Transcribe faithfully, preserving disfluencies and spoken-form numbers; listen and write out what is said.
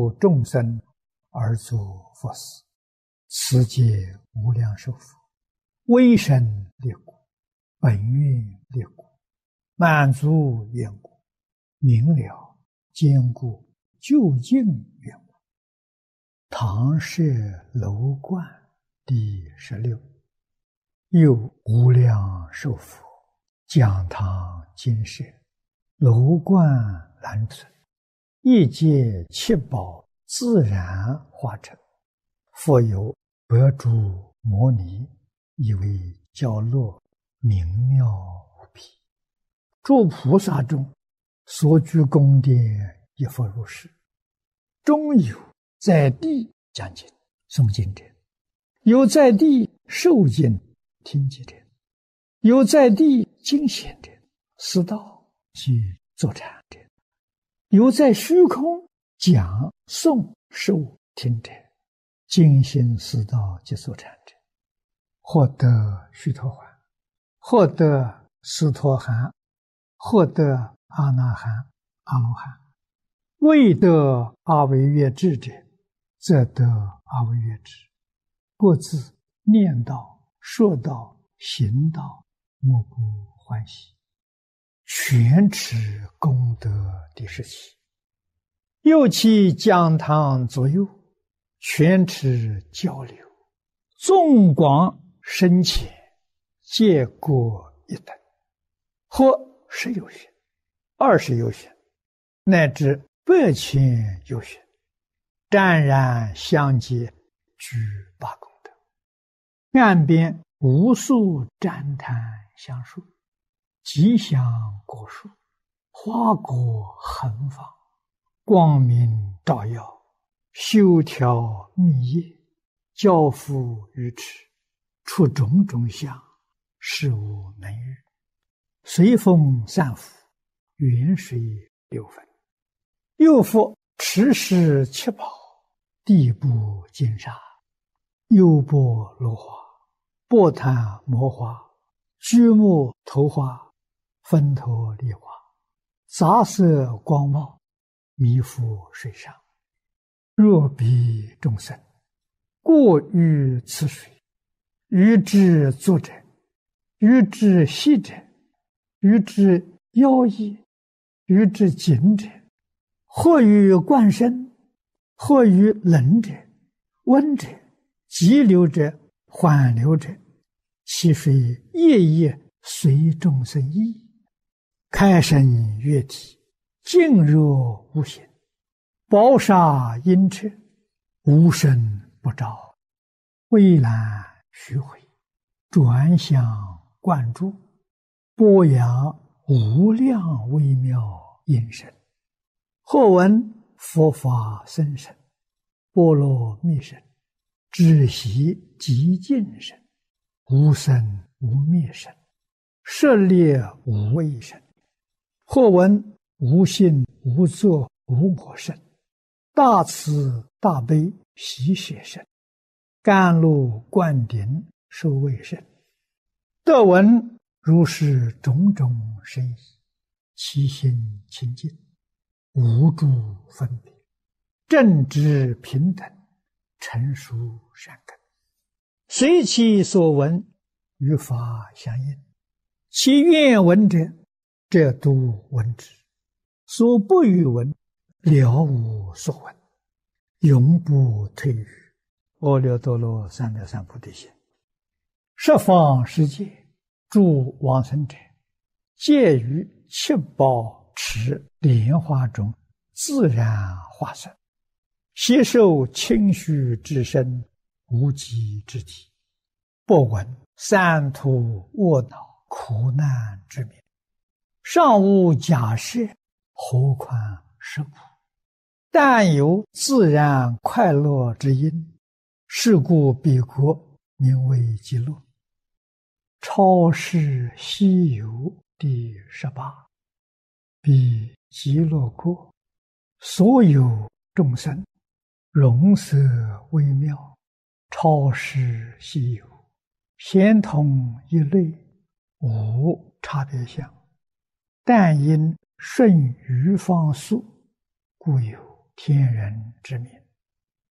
度众生而作佛事，此皆无量寿佛，威神力故，本愿力故，满足愿故，明了坚固究竟愿故。唐舍楼观第十六。又无量寿佛讲堂金舍，楼观兰存，一界七宝自然化成，复有百诸摩尼，以为教乐明妙无比。诸菩萨中所居宫殿亦复如是。中有在地讲经诵经者，有在地受经听经者，有在地经显者，思道及坐禅者，有在虚空讲诵受听者，精心思道及坐禅者，获得须陀洹，获得斯陀含，获得阿那含、阿罗汉。未得阿惟越致者，则得阿惟越致。各自念道、说道、行道，莫不欢喜，全持功德第十七。又其讲堂左右，全持交流，纵广深浅，皆各一等，或十有许，二十有许，乃至百千有许，湛然相接，具八功德。岸边无数旃檀香树，吉祥果树，花果横放，光明照耀，修条密叶，交付于持，出种种相，事无能遇。随风散伏，远水流分。又复持世七宝，地部金沙，优波罗花，波檀摩花，居木头花，分头梨花，杂色光茂，弥覆水上。若彼众生过于此水，于之作者，于之息者，于之妖异，于之紧者，或于灌身，或于冷者、温者、急流者、缓流者，其水夜夜随众生意，开生悦体，静若无形，宝沙阴彻，无声不照，蔚蓝虚回，转向灌注，播扬无量微妙音声。或闻佛法僧声，波罗蜜声，止息极尽声，无生无灭声，舍猎无畏声。或闻无性无作无我声，大慈大悲喜舍声，甘露灌顶受畏声。得闻如是种种声意，其心清净，无诸分别，正直平等，成熟善根，随其所闻，与法相应。其愿闻者，则都闻之；所不欲闻，了无所闻，永不退于阿耨多罗三藐三菩提心。十方世界诸往生者，皆于七宝池莲花中自然化身，悉受清虚之身，无极之体，不闻三途卧恼苦难之名，尚无假设，何况是苦？但有自然快乐之因，是故彼国名为极乐。超世西游第十八。彼极乐国，所有众生，容色微妙，超世西游，咸同一类，无差别相。但因顺于方速，故有天人之名。